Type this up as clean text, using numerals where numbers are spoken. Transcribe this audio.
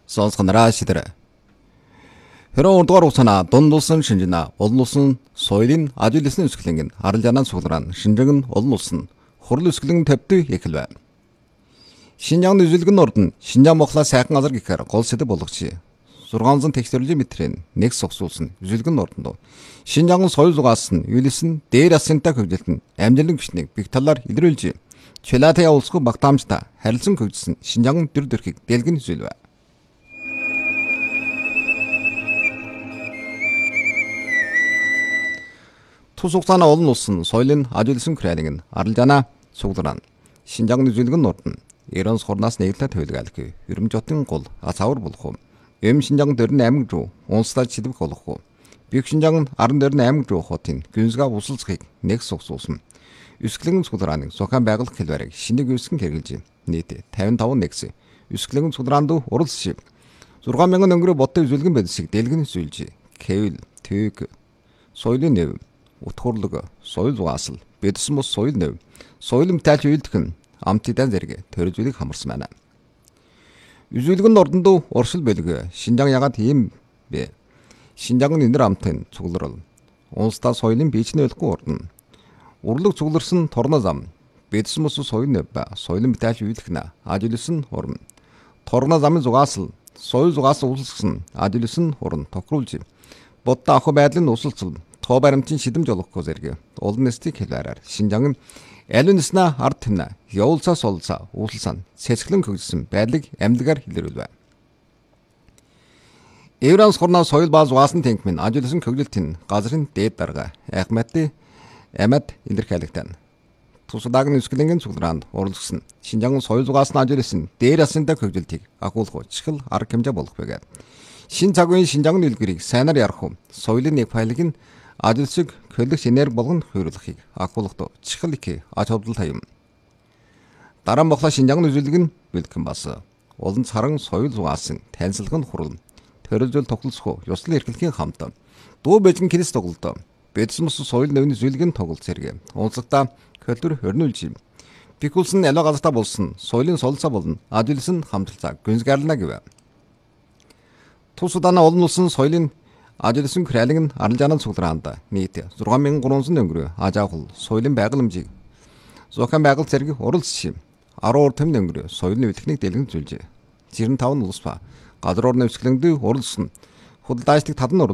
сонсгонараа шидэрэ. Хэрэв урдугаар усана дунд улсын шинжина олон улсын соёлын аж үйлсний өсгөлэн харал жанаан суглараа шинжэн олон улсын хурал өсгөлэн тавьдаг эхэлвэ. Шинжааны үзүүлгэн ордон Шинжаан Монголаа сайхан газар гэхээр гол сэдэв болгоч. 600 технологи метрийн нэг согсуулсан үзүүлгэн ордонд Шинжаан соёл зугаас нь үйлсэн дээр асынтай хөгжилтэн амжилтын гүшнийг бих талаар илрүүлж Челатая улсгүй багтаамжтай харилцан хөгжсөн Шинжаан төр төрхийг дэлгэн үзүүлвэ. Тус хугацааны олон улсын соёлын аж үйлсэн хүрээлэн арал жанаа суглараа Шинжаан үзүүлгэн ордон Иранс хорнаас нэглэлт төлгөөлөх Өрөмж хотын гол асавар болох юм Шинжаан дөрн аймаг руу унсдаж шидвэх болох Бих Шинжаан 14 аймаг руу хотын гүнзгаа усалцахыг нэг согсуулсан Үсгэлэн суглааны сухаан байгуулах хэлбэрийг шинийг үүсгэн хэрэгжилж нийт 55 нэгс Үсгэлэн суглаанд уралс 6000 өнгөрөө боттой үзүүлгэн байдсыг дэлгэн зүйлж Кевил төг соёлын нэв утгуурлаг соёл зугаасл бидсэн бус соёл нэв соёл мэталж үйлдэх амтидан зэрэг төрөжүүлийг хамарсан байна. Үзүүлгэн ордонд уршил бэлэг Шинжаан ягаад ийм бэ? Шинжаан нэр амтын цугларал унстаа соёлын бичнэ өлөхгүй ордон урлаг цугларсан торно зам бидсэн бус соёл нэв ба соёлын мэталж үйлдэх нэ ажилсэн урам торно замын зугаасл соёл зугаас улссан ажилсэн уран тохируулж бодтой ах байдлын усалцал тоо баримтын шидэмж олохгүй зэрэг олон нэстийг хэлээрээр Шинжаан аль нэснэ ард тэмнэ явуулсаа солсаа усалсан цэцгэлэн хөгжсөн байдлыг амьдгаар илэрүүлвэ. Евранс хорноо соёл бааз зугаасан тэнхмэн ажилсэн хөгжилтийн газрын дээд дарга Ахмад Амад илэрхийлэгтэн тусдаагийн үсгэлэнгийн цуглаанд уралдсан Шинжаан соёл зугаасны ажилсэн дээр асынтай хөгжилтийг агуулах чихэл арга хэмжээ болох байгаад шин цаг үеийн Шинжаан үлгэрийг сайнаар ярах соёлын нэг файлыг нь ажилсыг хөлөгч энерги болгон хөрөлөхийг агуулгад чихэл их ач холбогдол тайм. Дараа нь Монголын Шинжаан үзүүлэг нь бэлтгэн бас олон царан соёл зугаасан танилцлагын хурал төрөлжөл тоглолцох ёслол эрхлэхийн хамт дуу бэжин Крист тоглолт бидсэн бус соёл нэвний зүйлгэн тоглолт зэрэг унцлагта культур хөрнүүлж Пикулсын аливаа газартаа болсон соёлын солилцоо болон ажилсэн хамталцаа гүнзгийрлана гэв. Тус удааны олон улсын соёлын ажилсэн хүрээлэн арал жанаан цуглаанд нийт 6300 өнгөрөө ажаахул соёлын байгууламжийг зохион байгуулалт зэрэг уралдсан 10 томн өнгөрөө соёлын үйлчлэгийг дэлгэн зүйлж 95 улс ба газар орны өсгөлөнд уралдсан худалдаачдыг тадан